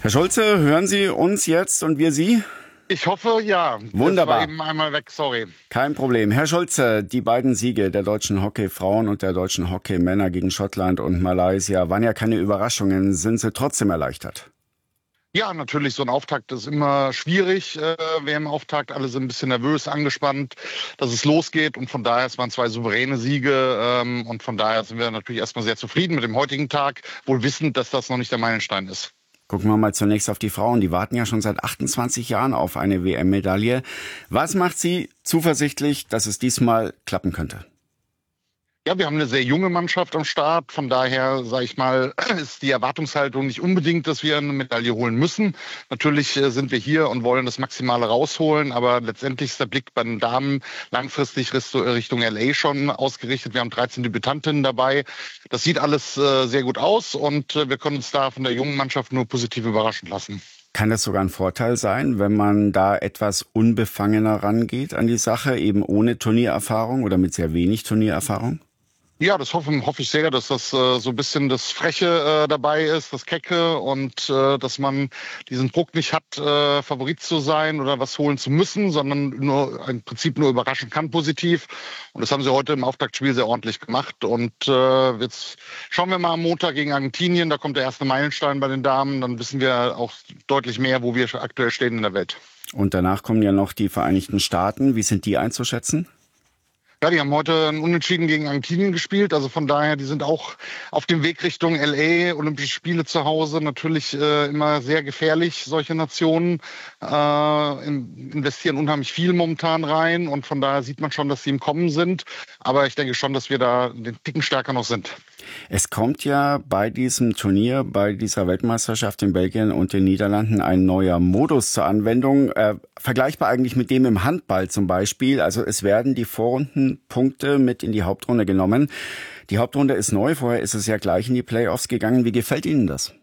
Herr Schulze, hören Sie uns jetzt und wir Sie? Ich hoffe, ja. Wunderbar. Das war eben einmal weg, sorry. Kein Problem. Herr Schulze, die beiden Siege der deutschen Hockeyfrauen und der deutschen Hockeymänner gegen Schottland und Malaysia waren ja keine Überraschungen. Sind Sie trotzdem erleichtert? Ja, natürlich, so ein Auftakt ist immer schwierig. WM-Auftakt, alle sind ein bisschen nervös, angespannt, dass es losgeht. Und von daher, es waren 2 souveräne Siege. Und von daher sind wir natürlich erstmal sehr zufrieden mit dem heutigen Tag, wohl wissend, dass das noch nicht der Meilenstein ist. Gucken wir mal zunächst auf die Frauen. Die warten ja schon seit 28 Jahren auf eine WM-Medaille. Was macht Sie zuversichtlich, dass es diesmal klappen könnte? Ja, wir haben eine sehr junge Mannschaft am Start. Von daher, sage ich mal, ist die Erwartungshaltung nicht unbedingt, dass wir eine Medaille holen müssen. Natürlich sind wir hier und wollen das Maximale rausholen. Aber letztendlich ist der Blick bei den Damen langfristig Richtung LA schon ausgerichtet. Wir haben 13 Debütantinnen dabei. Das sieht alles sehr gut aus und wir können uns da von der jungen Mannschaft nur positiv überraschen lassen. Kann das sogar ein Vorteil sein, wenn man da etwas unbefangener rangeht an die Sache, eben ohne Turniererfahrung oder mit sehr wenig Turniererfahrung? Ja, das hoffe ich sehr, dass das so ein bisschen das Freche dabei ist, das Kecke und dass man diesen Druck nicht hat, Favorit zu sein oder was holen zu müssen, sondern nur im Prinzip nur überraschen kann positiv. Und das haben sie heute im Auftaktspiel sehr ordentlich gemacht. Und jetzt schauen wir mal am Montag gegen Argentinien, da kommt der erste Meilenstein bei den Damen. Dann wissen wir auch deutlich mehr, wo wir aktuell stehen in der Welt. Und danach kommen ja noch die Vereinigten Staaten. Wie sind die einzuschätzen? Ja, die haben heute ein Unentschieden gegen Argentinien gespielt. Also von daher, die sind auch auf dem Weg Richtung LA, Olympische Spiele zu Hause. Natürlich immer sehr gefährlich, solche Nationen. Investieren unheimlich viel momentan rein. Und von daher sieht man schon, dass sie im Kommen sind. Aber ich denke schon, dass wir da den Ticken stärker noch sind. Es kommt ja bei diesem Turnier, bei dieser Weltmeisterschaft in Belgien und den Niederlanden ein neuer Modus zur Anwendung. Vergleichbar eigentlich mit dem im Handball zum Beispiel. Also es werden die Vorrundenpunkte mit in die Hauptrunde genommen. Die Hauptrunde ist neu, vorher ist es ja gleich in die Playoffs gegangen. Wie gefällt Ihnen das?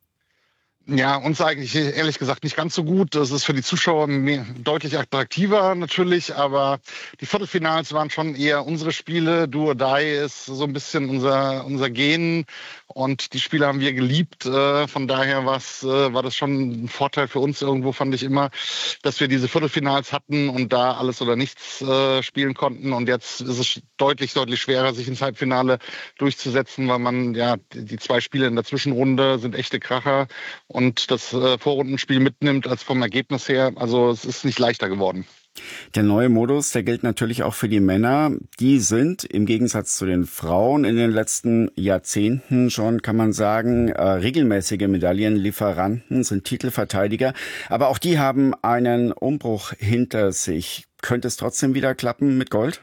Ja, uns eigentlich ehrlich gesagt nicht ganz so gut. Das ist für die Zuschauer deutlich attraktiver natürlich, aber die Viertelfinals waren schon eher unsere Spiele. Do or Die ist so ein bisschen unser Gen und die Spiele haben wir geliebt. Von daher war das schon ein Vorteil für uns irgendwo, fand ich immer, dass wir diese Viertelfinals hatten und da alles oder nichts spielen konnten. Und jetzt ist es deutlich schwerer, sich ins Halbfinale durchzusetzen, weil man ja die 2 Spiele in der Zwischenrunde sind echte Kracher. Und das Vorrundenspiel mitnimmt als vom Ergebnis her. Also es ist nicht leichter geworden. Der neue Modus, der gilt natürlich auch für die Männer. Die sind im Gegensatz zu den Frauen in den letzten Jahrzehnten schon, kann man sagen, regelmäßige Medaillenlieferanten, sind Titelverteidiger. Aber auch die haben einen Umbruch hinter sich. Könnte es trotzdem wieder klappen mit Gold?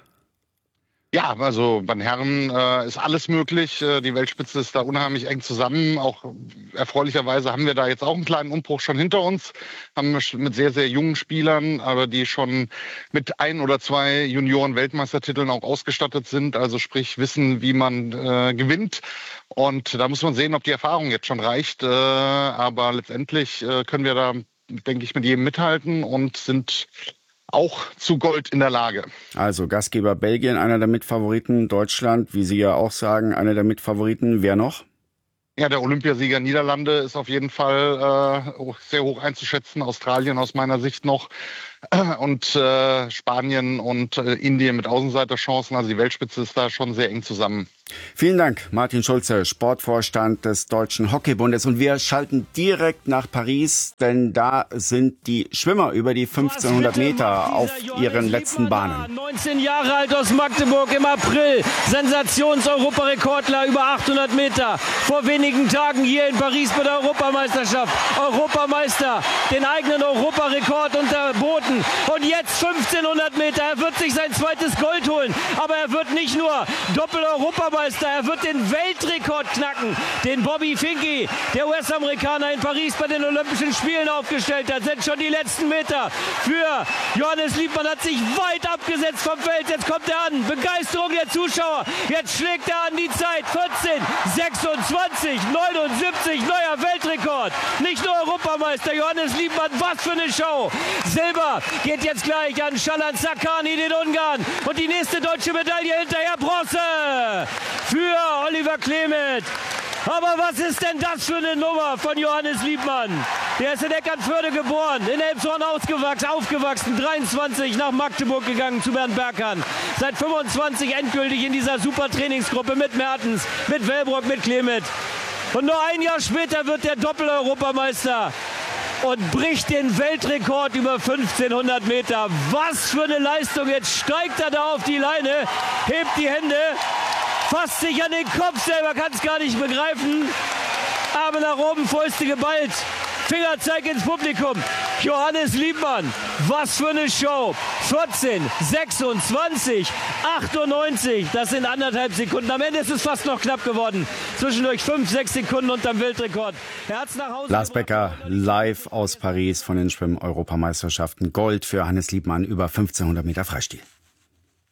Ja, also bei den Herren ist alles möglich. Die Weltspitze ist da unheimlich eng zusammen. Auch erfreulicherweise haben wir da jetzt auch einen kleinen Umbruch schon hinter uns. Haben mit sehr, sehr jungen Spielern, aber die schon mit 1 oder 2 Junioren-Weltmeistertiteln auch ausgestattet sind. Also sprich wissen, wie man gewinnt. Und da muss man sehen, ob die Erfahrung jetzt schon reicht. Aber letztendlich können wir da, denke ich, mit jedem mithalten und sind auch zu Gold in der Lage. Also Gastgeber Belgien, einer der Mitfavoriten, Deutschland, wie Sie ja auch sagen, einer der Mitfavoriten. Wer noch? Ja, der Olympiasieger Niederlande ist auf jeden Fall sehr hoch einzuschätzen. Australien aus meiner Sicht noch. Und Spanien und Indien mit Außenseiterchancen. Also die Weltspitze ist da schon sehr eng zusammen. Vielen Dank, Martin Schulze, Sportvorstand des Deutschen Hockeybundes. Und wir schalten direkt nach Paris, denn da sind die Schwimmer über die 1500 Meter auf ihren letzten Bahnen. 19 Jahre alt aus Magdeburg im April. Sensations-Europarekordler über 800 Meter. Vor wenigen Tagen hier in Paris bei der Europameisterschaft. Europameister, den eigenen Europarekord unterboten. Und jetzt 1500 Meter. Er wird sich sein zweites Gold holen. Aber er wird nicht nur Doppel-Europameister, er wird den Weltrekord knacken, den Bobby Finke, der US-Amerikaner in Paris bei den Olympischen Spielen aufgestellt hat. Sind schon die letzten Meter für Johannes Liebmann, hat sich weit abgesetzt vom Feld. Jetzt kommt er an. Begeisterung der Zuschauer. Jetzt schlägt er an die Zeit. 14:26:79, neuer Weltrekord. Nicht nur Europameister Johannes Liebmann, was für eine Show. Silber geht jetzt gleich an Shalan Sakani, den Ungarn. Und die nächste deutsche Medaille hinterher, Bronze für Oliver Klemet. Aber was ist denn das für eine Nummer von Johannes Liebmann? Der ist in Eckernförde geboren, in Elmshorn aufgewachsen, 23 nach Magdeburg gegangen zu Bernd Berghahn. Seit 25 endgültig in dieser super Trainingsgruppe mit Mertens, mit Wellbrock, mit Clement. Und nur ein Jahr später wird der Doppel-Europameister und bricht den Weltrekord über 1500 Meter. Was für eine Leistung. Jetzt steigt er da auf die Leine, hebt die Hände, fasst sich an den Kopf selber, kann es gar nicht begreifen. Arme nach oben, Fäuste geballt, Fingerzeig ins Publikum. Johannes Liebmann, was für eine Show. 14, 26, 98, das sind 1,5 Sekunden. Am Ende ist es fast noch knapp geworden. Zwischendurch 5, 6 Sekunden unterm Weltrekord. Herz nach Hause. Lars Becker live aus Paris von den Schwimm-Europameisterschaften. Gold für Hannes Liebmann über 1500 Meter Freistil.